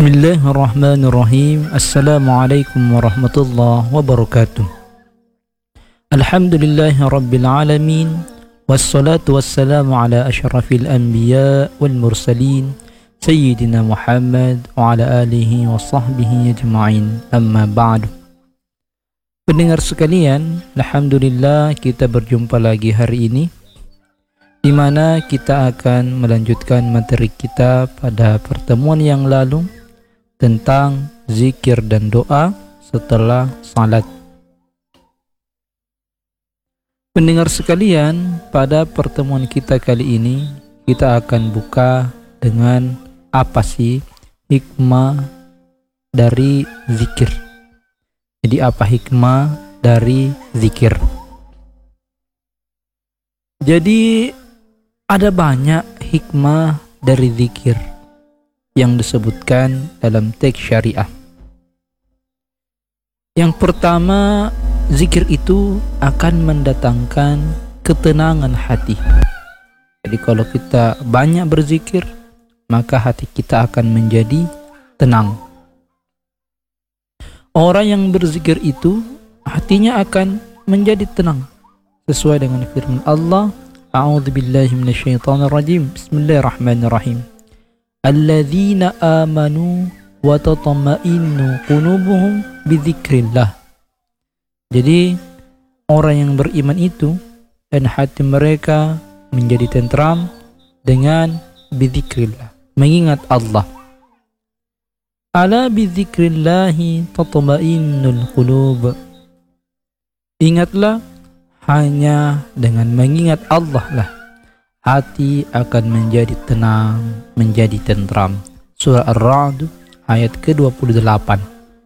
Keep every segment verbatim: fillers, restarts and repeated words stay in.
Bismillahirrahmanirrahim. Assalamualaikum warahmatullahi wabarakatuh. Alhamdulillahi rabbil alamin. Wassalatu wassalamu ala asyrafil anbiya wal mursalin Sayyidina Muhammad wa ala alihi wa sahbihi ajma'in. Amma ba'du. Pendengar sekalian, alhamdulillah kita berjumpa lagi hari ini, di mana kita akan melanjutkan materi kita pada pertemuan yang lalu tentang zikir dan doa setelah salat. Pendengar sekalian, pada pertemuan kita kali ini kita akan buka dengan apa sih hikmah dari zikir. Jadi apa hikmah dari zikir? Jadi ada banyak hikmah dari zikir yang disebutkan dalam teks syariah. Yang pertama, zikir itu akan mendatangkan ketenangan hati. Jadi kalau kita banyak berzikir, maka hati kita akan menjadi tenang. Orang yang berzikir itu hatinya akan menjadi tenang sesuai dengan firman Allah, A'udzubillahi minasyaitonirrajim. Bismillahirrahmanirrahim. Alladzina amanu wa tatma'innu qulubuhum bidzikrillah. Jadi orang yang beriman itu dan hati mereka menjadi tentram dengan bidzikrillah, mengingat Allah. Ala bidzikrillahi tatma'innul qulub. Ingatlah, hanya dengan mengingat Allah lah hati akan menjadi tenang, menjadi tentram. Surah Ar-Ra'd ayat ke dua puluh delapan.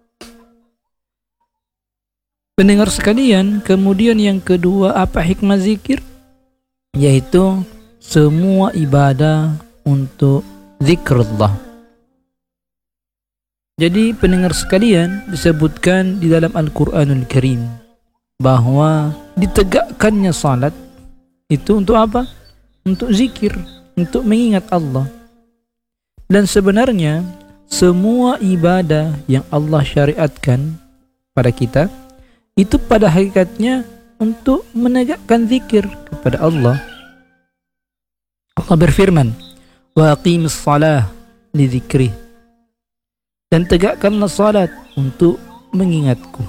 Pendengar sekalian, kemudian yang kedua, apa hikmah zikir? Yaitu semua ibadah untuk zikrullah. Jadi pendengar sekalian, disebutkan di dalam Al-Quranul Karim bahwa ditegakkannya salat itu untuk apa? Untuk zikir, untuk mengingat Allah. Dan sebenarnya semua ibadah yang Allah syariatkan pada kita itu pada hakikatnya untuk menegakkan zikir kepada Allah. Allah berfirman, wa aqimis salah li dzikri. Dan tegakkanlah salat untuk mengingatku.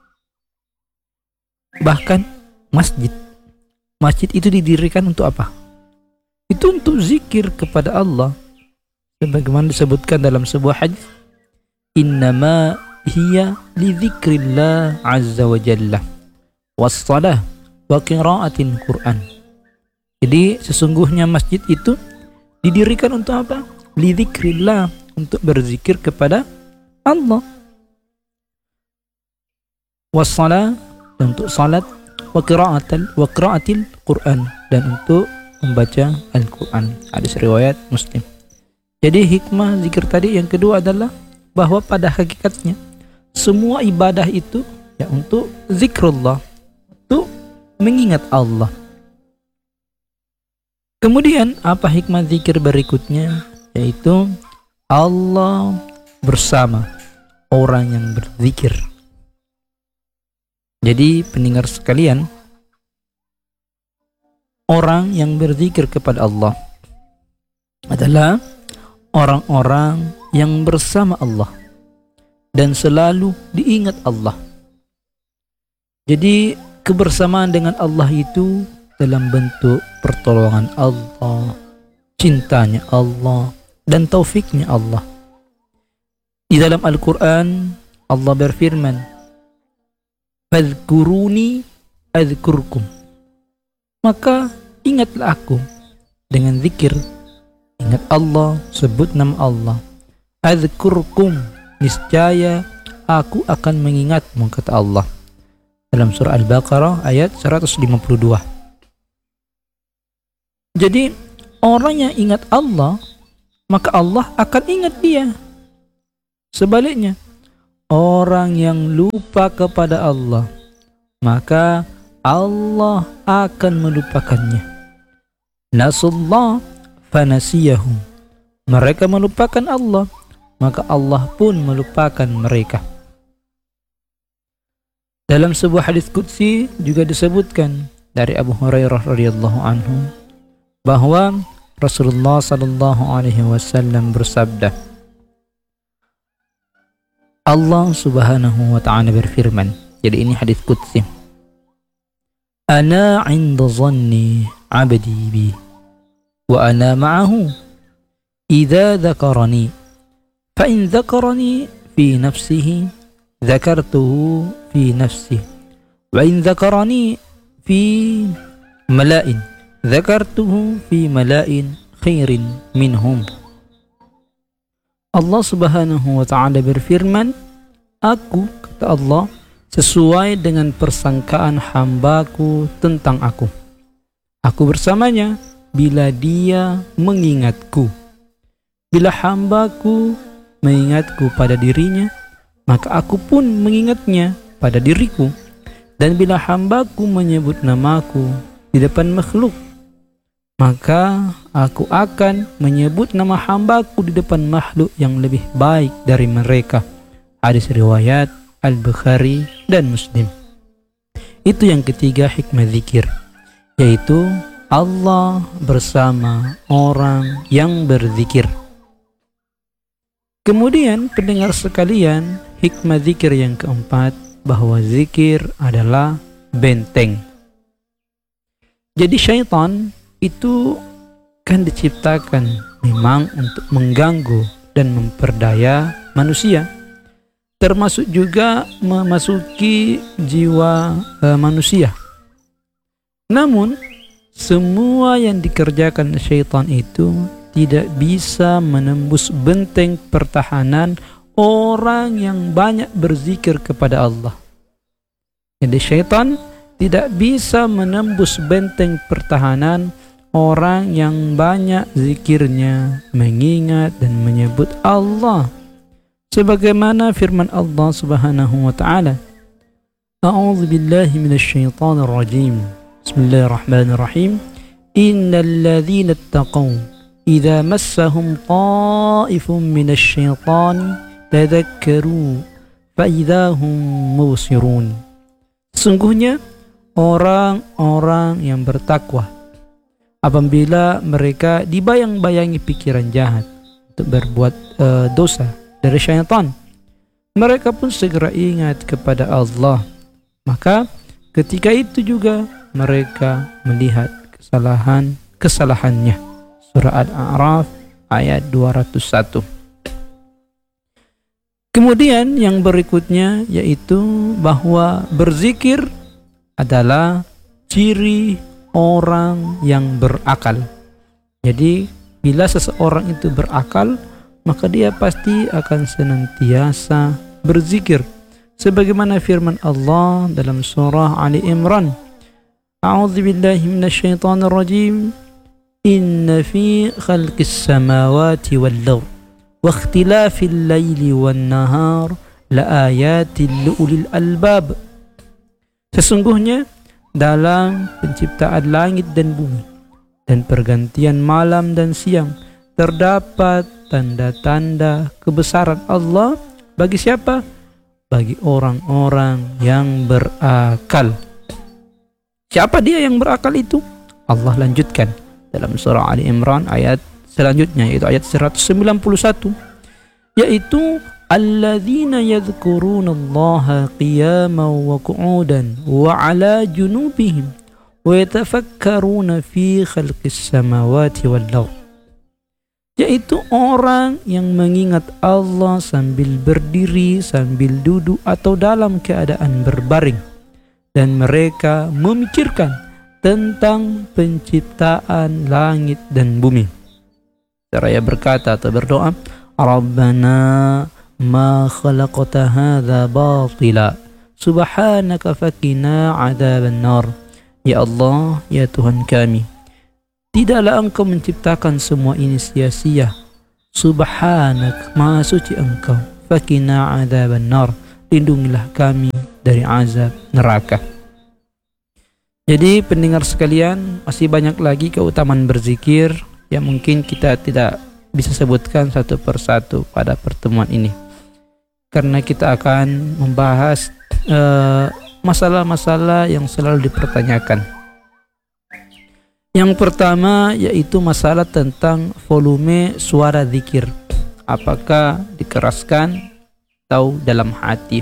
Bahkan masjid Masjid itu didirikan untuk apa? Itu untuk zikir kepada Allah. Sebagaimana disebutkan dalam sebuah hadis, innama hiya li dzikrillah azza wa jalla wassalah wa qiraatil Qur'an. Jadi sesungguhnya masjid itu didirikan untuk apa? Li dzikrillah, untuk berzikir kepada Allah. Wassalah, untuk salat, wa qiraatil wa qiraatil Qur'an, dan untuk membaca Al-Quran. Hadis riwayat Muslim. Jadi hikmah zikir tadi yang kedua adalah bahwa pada hakikatnya semua ibadah itu ya untuk zikrullah, untuk mengingat Allah. Kemudian apa hikmah zikir berikutnya? Yaitu Allah bersama orang yang berzikir. Jadi pendengar sekalian, orang yang berzikir kepada Allah adalah orang-orang yang bersama Allah dan selalu diingat Allah. Jadi kebersamaan dengan Allah itu dalam bentuk pertolongan Allah, cintanya Allah, dan taufiknya Allah. Di dalam Al-Quran Allah berfirman, fadhkuruni adzkurkum. Maka ingatlah aku dengan zikir. Ingat Allah, sebut nama Allah. Adzkurkum, niscaya aku akan mengingatmu, kata Allah dalam surah Al-Baqarah ayat seratus lima puluh dua. Jadi orang yang ingat Allah, maka Allah akan ingat dia. Sebaliknya, orang yang lupa kepada Allah, maka Allah akan melupakannya. Nasullah fanasiyahum. Mereka melupakan Allah, maka Allah pun melupakan mereka. Dalam sebuah hadis qudsi juga disebutkan dari Abu Hurairah radhiyallahu anhu bahwa Rasulullah sallallahu alaihi wasallam bersabda, Allah Subhanahu wa taala berfirman. Jadi ini hadis qudsi. Ana 'inda dhanni 'abdi bi wa ana ma'ahu idza dzakarani fa in dzakarani fi nafsihi dzakartuhu fi nafsihi wa in dzakarani fi mala'in dzakartuhu fi mala'in khairin minhum. Allah Subhanahu wa taala berfirman, aku, kata Allah, sesuai dengan persangkaan hambaku tentang aku. Aku bersamanya bila dia mengingatku. Bila hambaku mengingatku pada dirinya, maka aku pun mengingatnya pada diriku. Dan bila hambaku menyebut namaku di depan makhluk, maka aku akan menyebut nama hambaku di depan makhluk yang lebih baik dari mereka. Hadis riwayat Al-Bukhari dan Muslim. Itu yang ketiga hikmah zikir, yaitu Allah bersama orang yang berzikir. Kemudian pendengar sekalian, hikmah zikir yang keempat, bahwa zikir adalah benteng. Jadi syaitan itu kan diciptakan memang untuk mengganggu dan memperdaya manusia, termasuk juga memasuki jiwa e, manusia. Namun semua yang dikerjakan syaitan itu tidak bisa menembus benteng pertahanan orang yang banyak berzikir kepada Allah. Jadi syaitan tidak bisa menembus benteng pertahanan orang yang banyak zikirnya, mengingat dan menyebut Allah. Sebagaimana firman Allah Subhanahu wa taala, A'udzu billahi minasy syaithanir rajim. Bismillahirrahmanirrahim. Innal ladzina ittaqaw idza massahum ta'ifun minasy syaitani tadzakkaru fa idza hum mubsirun. Sungguhnya orang-orang yang bertakwa, apabila mereka dibayang-bayangi pikiran jahat untuk berbuat uh, dosa dari syaitan, mereka pun segera ingat kepada Allah. Maka ketika itu juga mereka melihat kesalahan-kesalahannya. Surah Al-A'raf ayat dua ratus satu. Kemudian yang berikutnya yaitu bahwa berzikir adalah ciri orang yang berakal. Jadi bila seseorang itu berakal, maka dia pasti akan senantiasa berzikir. Sebagaimana firman Allah dalam surah Ali Imran, A'udzu billahi minasy syaithanir rajim. Inna fi khalqis samawati wal ardh wa ikhtilafil laili wan nahar laayatil liulil albab. Sesungguhnya dalam penciptaan langit dan bumi dan pergantian malam dan siang terdapat tanda-tanda kebesaran Allah bagi siapa? Bagi orang-orang yang berakal. Siapa dia yang berakal itu? Allah lanjutkan dalam surah Ali Imran ayat selanjutnya, yaitu ayat seratus sembilan puluh satu, yaitu alladzina yadhkurunallaha qiyaman wa qu'udan wa 'ala junubihim wa yatafakkaruna fi khalqis samawati wal ardh. Yaitu orang yang mengingat Allah sambil berdiri, sambil duduk atau dalam keadaan berbaring, dan mereka memikirkan tentang penciptaan langit dan bumi. Seraya berkata atau berdoa, Rabbana ma khalaqta hadza batila subhanaka faqina adzaban nar. Ya Allah, ya Tuhan kami, tidaklah Engkau menciptakan semua ini sia-sia. Subhanak, maha suci Engkau. Faqina adzaban nar, lindungilah kami dari azab neraka. Jadi pendengar sekalian, masih banyak lagi keutamaan berzikir yang mungkin kita tidak bisa sebutkan satu persatu pada pertemuan ini, karena kita akan membahas uh, masalah-masalah yang selalu dipertanyakan. Yang pertama yaitu masalah tentang volume suara zikir, apakah dikeraskan atau dalam hati.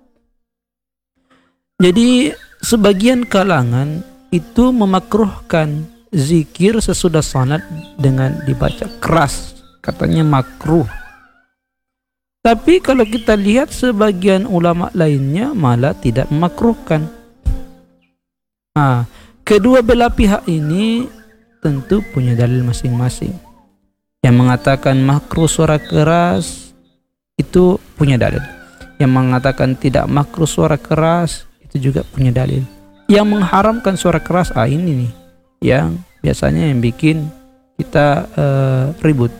Jadi sebagian kalangan itu memakruhkan zikir sesudah salat dengan dibaca keras, katanya makruh. Tapi kalau kita lihat sebagian ulama lainnya malah tidak memakruhkan. Nah, kedua belah pihak ini tentu punya dalil masing-masing. Yang mengatakan makruh suara keras itu punya dalil. Yang mengatakan tidak makruh suara keras itu juga punya dalil. Yang mengharamkan suara keras, ah ini nih yang biasanya yang bikin kita uh, ribut.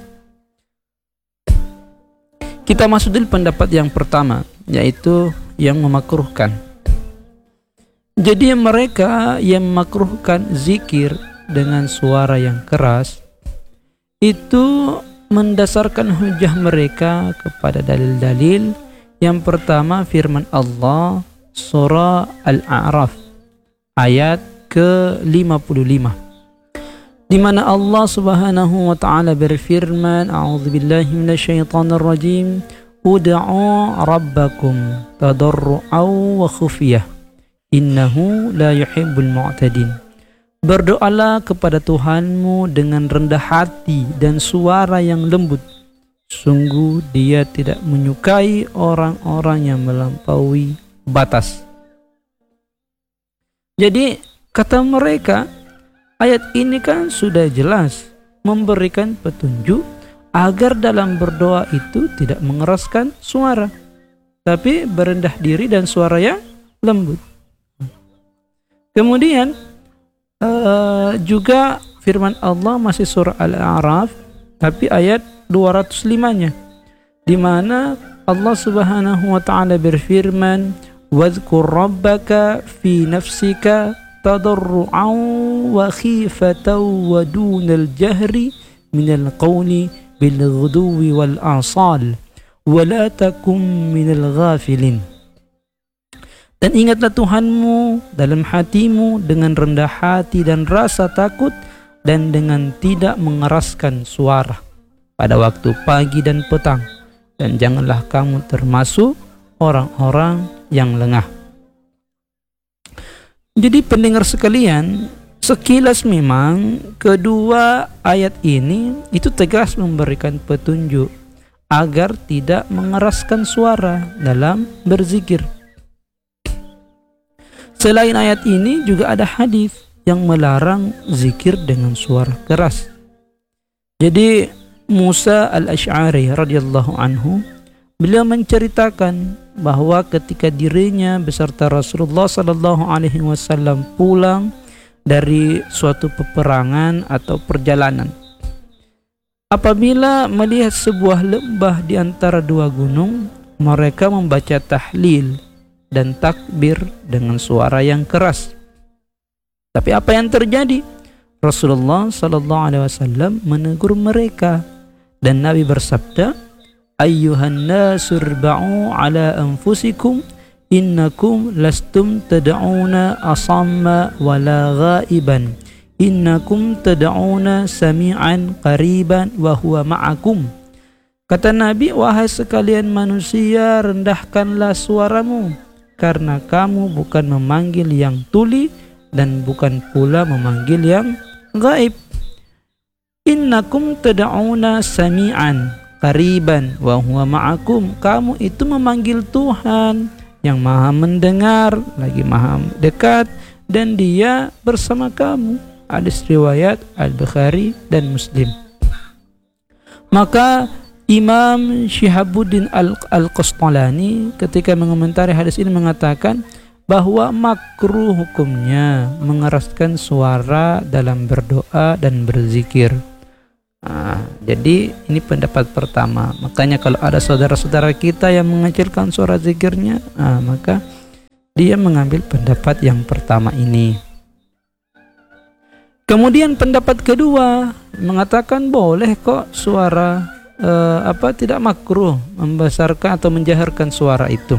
Kita masuk dulu pendapat yang pertama, yaitu yang memakruhkan. Jadi mereka yang memakruhkan zikir dengan suara yang keras itu mendasarkan hujah mereka kepada dalil-dalil. Yang pertama firman Allah surah Al-A'raf ayat ke lima puluh lima, di mana Allah Subhanahu wa taala berfirman, a'udzubillahi minasyaitonir rajim, ud'u rabbakum tadarru'an wa khufyah innahu la yuhibbul mu'tadin. Berdoalah kepada Tuhanmu dengan rendah hati dan suara yang lembut, sungguh Dia tidak menyukai orang-orang yang melampaui batas. Jadi kata mereka, ayat ini kan sudah jelas memberikan petunjuk agar dalam berdoa itu tidak mengeraskan suara, tapi berendah diri dan suara yang lembut. Kemudian uh, juga firman Allah masih surah Al-A'raf, tapi ayat dua ratus lima-nya, di mana Allah Subhanahu wa taala berfirman, wadhkur rabbaka fi nafsika tadarru'an wa khifatan wa dunal jahri minal qawli bil ghuduwi wal asal wa la takum minal ghafilin. Dan ingatlah Tuhanmu dalam hatimu dengan rendah hati dan rasa takut, dan dengan tidak mengeraskan suara pada waktu pagi dan petang, dan janganlah kamu termasuk orang-orang yang lengah. Jadi pendengar sekalian, sekilas memang kedua ayat ini itu tegas memberikan petunjuk agar tidak mengeraskan suara dalam berzikir. Selain ayat ini juga ada hadis yang melarang zikir dengan suara keras. Jadi Musa al-Asy'ari radhiyallahu anhu, beliau menceritakan bahwa ketika dirinya beserta Rasulullah sallallahu alaihi wasallam pulang dari suatu peperangan atau perjalanan, apabila melihat sebuah lembah di antara dua gunung, mereka membaca tahlil dan takbir dengan suara yang keras. Tapi apa yang terjadi? Rasulullah sallallahu alaihi wasallam menegur mereka, dan Nabi bersabda, ayyuhan nasurba'u ala anfusikum innakum lastum tad'una asamma wala ghaiban innakum tad'una sami'an qariban wa huwa ma'akum. Kata Nabi, wahai sekalian manusia, rendahkanlah suaramu, karena kamu bukan memanggil yang tuli dan bukan pula memanggil yang gaib. Innakum tad'una sami'an qariban wa huwa ma'akum. Kamu itu memanggil Tuhan yang maha mendengar lagi maha dekat, dan Dia bersama kamu. Hadis riwayat Al-Bukhari dan Muslim. Maka Imam Syihabuddin Al-Qastalani ketika mengomentari hadis ini mengatakan bahwa makruh hukumnya mengeraskan suara dalam berdoa dan berzikir. Nah, jadi ini pendapat pertama. Makanya kalau ada saudara-saudara kita yang mengecilkan suara zikirnya, nah, maka dia mengambil pendapat yang pertama ini. Kemudian pendapat kedua mengatakan boleh kok suara eh, apa tidak makruh membesarkan atau menjaharkan suara itu.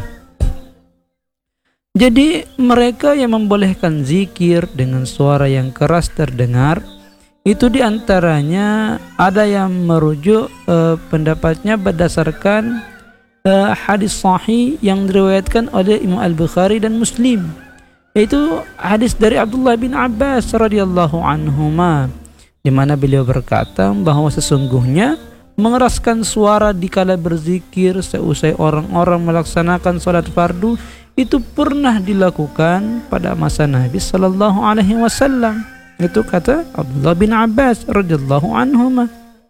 Jadi mereka yang membolehkan zikir dengan suara yang keras terdengar itu diantaranya ada yang merujuk eh, pendapatnya berdasarkan eh, hadis sahih yang diriwayatkan oleh Imam Al-Bukhari dan Muslim, yaitu hadis dari Abdullah bin Abbas radhiyallahu anhuma, di mana beliau berkata bahwa sesungguhnya mengeraskan suara dikala berzikir seusai orang-orang melaksanakan salat fardu itu pernah dilakukan pada masa Nabi sallallahu alaihi wasallam. Itu kata Abdullah bin Abbas radhiyallahu anhuma.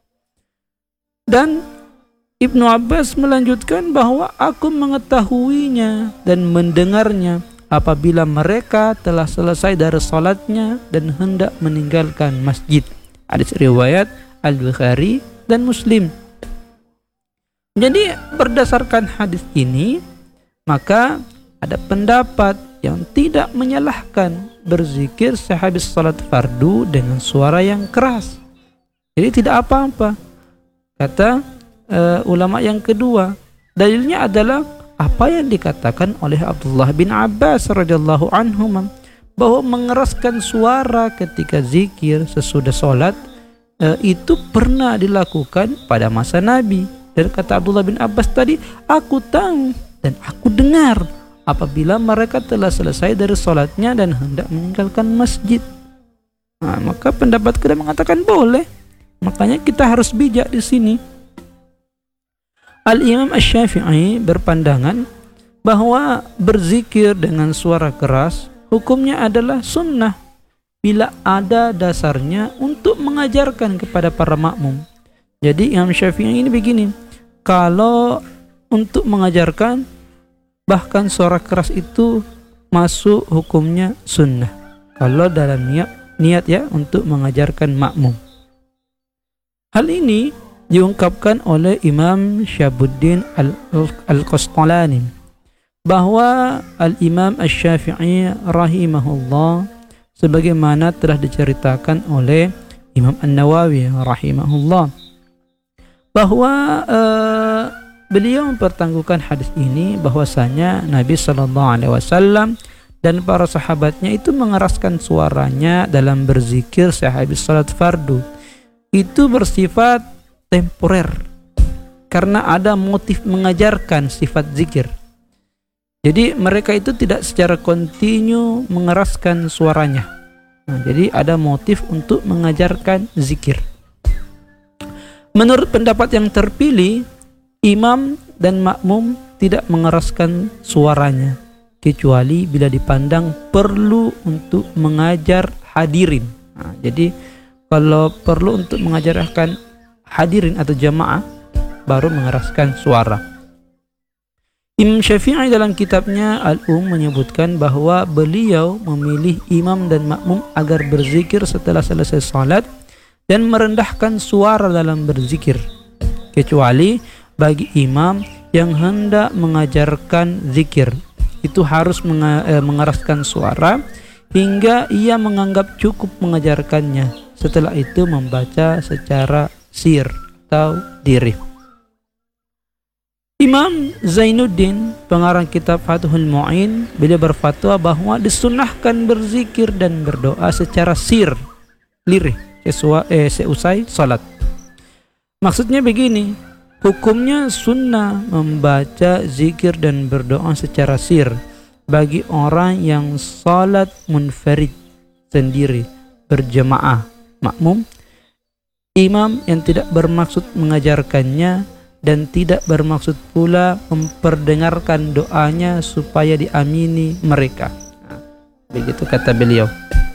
Dan Ibnu Abbas melanjutkan bahwa aku mengetahuinya dan mendengarnya apabila mereka telah selesai dari salatnya dan hendak meninggalkan masjid. Hadis riwayat Al-Bukhari dan Muslim. Jadi berdasarkan hadis ini, maka ada pendapat yang tidak menyalahkan berzikir sehabis salat fardu dengan suara yang keras. Jadi tidak apa-apa. Kata uh, ulama yang kedua, dalilnya adalah apa yang dikatakan oleh Abdullah bin Abbas radhiyallahu anhu bahwa mengeraskan suara ketika zikir sesudah salat uh, itu pernah dilakukan pada masa Nabi. Dan kata Abdullah bin Abbas tadi, aku tahu dan aku dengar apabila mereka telah selesai dari salatnya dan hendak meninggalkan masjid. Nah, maka pendapat kita mengatakan boleh. Makanya kita harus bijak di sini. Al-Imam Asy-Syafi'i berpandangan bahwa berzikir dengan suara keras hukumnya adalah sunnah bila ada dasarnya untuk mengajarkan kepada para makmum. Jadi Imam Syafi'i ini begini, kalau untuk mengajarkan bahkan suara keras itu masuk hukumnya sunnah kalau dalam niat niat ya untuk mengajarkan makmum. Hal ini diungkapkan oleh Imam Syahabuddin Al-Qasqalani bahwa Al-Imam Asy-Syafi'i rahimahullah sebagaimana telah diceritakan oleh Imam An-Nawawi rahimahullah bahwa uh, beliau mempertangguhkan hadis ini bahwasanya Nabi Shallallahu Alaihi Wasallam dan para sahabatnya itu mengeraskan suaranya dalam berzikir sehabis salat fardu. Itu bersifat temporer karena ada motif mengajarkan sifat zikir. Jadi mereka itu tidak secara kontinu mengeraskan suaranya. Nah, jadi ada motif untuk mengajarkan zikir. Menurut pendapat yang terpilih, imam dan makmum tidak mengeraskan suaranya kecuali bila dipandang perlu untuk mengajar hadirin. Nah, jadi kalau perlu untuk mengajarkan hadirin atau jamaah baru mengeraskan suara. Imam Syafi'i dalam kitabnya Al-Um menyebutkan bahwa beliau memilih imam dan makmum agar berzikir setelah selesai salat dan merendahkan suara dalam berzikir, kecuali bagi imam yang hendak mengajarkan zikir itu harus mengeraskan suara hingga ia menganggap cukup mengajarkannya, setelah itu membaca secara sir atau diri. Imam Zainuddin pengarang kitab Fathul Mu'in beliau berfatwa bahwa disunahkan berzikir dan berdoa secara sir, lirih, sesuai eh, seusai salat. Maksudnya begini, hukumnya sunnah membaca zikir dan berdoa secara sir bagi orang yang salat munfarid sendiri, berjamaah, makmum, imam yang tidak bermaksud mengajarkannya dan tidak bermaksud pula memperdengarkan doanya supaya diamini mereka. Nah, begitu kata beliau.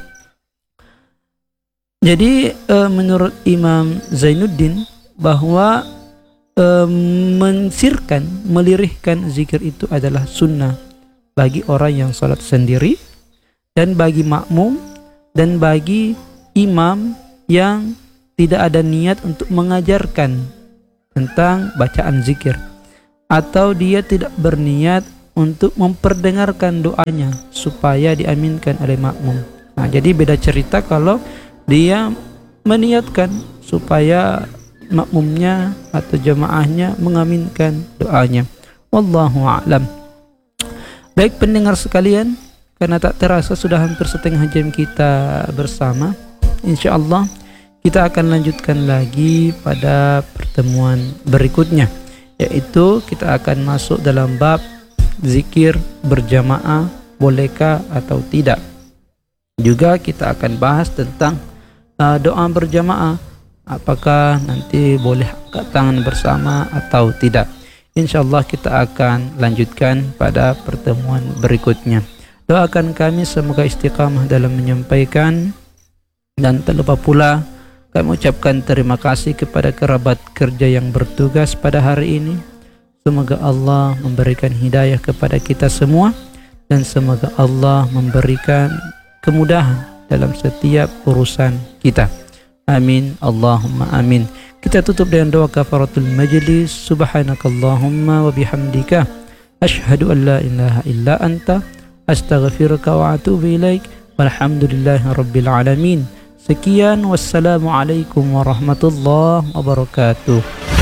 Jadi e, menurut Imam Zainuddin bahwa e, mensirkan, melirihkan zikir itu adalah sunnah bagi orang yang salat sendiri dan bagi makmum dan bagi imam yang tidak ada niat untuk mengajarkan tentang bacaan zikir atau dia tidak berniat untuk memperdengarkan doanya supaya diaminkan oleh makmum. Nah, jadi beda cerita kalau dia meniatkan supaya makmumnya atau jamaahnya mengaminkan doanya. Wallahu a'lam. Baik pendengar sekalian, karena tak terasa sudah hampir setengah jam kita bersama, insyaallah kita akan lanjutkan lagi pada pertemuan berikutnya, yaitu kita akan masuk dalam bab zikir berjamaah, bolehkah atau tidak. Juga kita akan bahas tentang uh, doa berjamaah, apakah nanti boleh angkat tangan bersama atau tidak. InsyaAllah kita akan lanjutkan pada pertemuan berikutnya. Doakan kami semoga istiqamah dalam menyampaikan, dan tak lupa pula kami ucapkan terima kasih kepada kerabat kerja yang bertugas pada hari ini. Semoga Allah memberikan hidayah kepada kita semua, dan semoga Allah memberikan kemudahan dalam setiap urusan kita. Amin, Allahumma amin. Kita tutup dengan doa kafaratul majlis. Subhanakallahumma wa bihamdika asyhadu an la ilaha illa anta astaghfiruka wa atubu ilaik. Walhamdulillahi rabbil alamin. Sekian, wassalamualaikum warahmatullahi wabarakatuh.